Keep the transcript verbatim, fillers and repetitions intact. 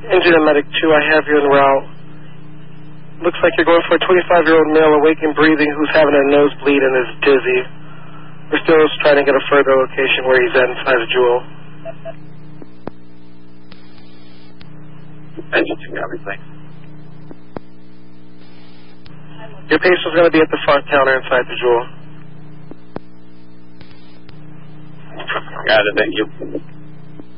Engine and Medic two, I have you en route. Looks like you're going for a twenty-five-year-old male awake and breathing who's having a nosebleed and is dizzy. We're still trying to get a further location where he's at inside the Jewel. Engine two, everything. Your patient's going to be at the front counter inside the Jewel. Got it, thank you.